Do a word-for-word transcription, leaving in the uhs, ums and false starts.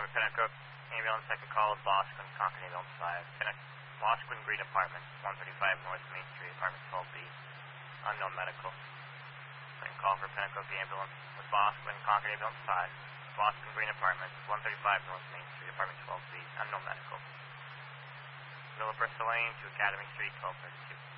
Pinnacook Ambulance, second call of Bosquen, Concord Ambulance five. Pinnacook, Bosquen Green Apartments, one thirty-five North Main Street, apartment twelve B. Unknown medical. Second call for Pinnacook Ambulance with Bosquen, Concord Ambulance five. Bosquen Green Apartments, one thirty-five North Main Street, apartment twelve B. Unknown medical. Middle of Bristol Lane to Academy Street, twelve thirty-two.